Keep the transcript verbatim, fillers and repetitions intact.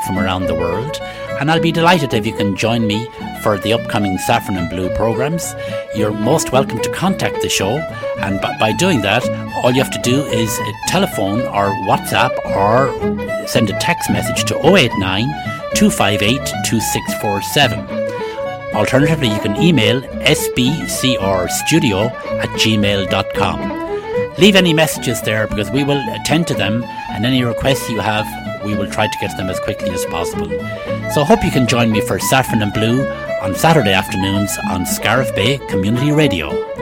from around the world, and I'll be delighted if you can join me for the upcoming Saffron and Blue programmes. You're most welcome to contact the show, and by, by doing that, all you have to do is telephone or WhatsApp or send a text message to oh eight nine, two five eight, two six four seven. Alternatively, you can email s b c r studio at gmail dot com. Leave any messages there because we will attend to them, and any requests you have, we will try to get to them as quickly as possible. So I hope you can join me for Saffron and Blue on Saturday afternoons on Scariff Bay Community Radio.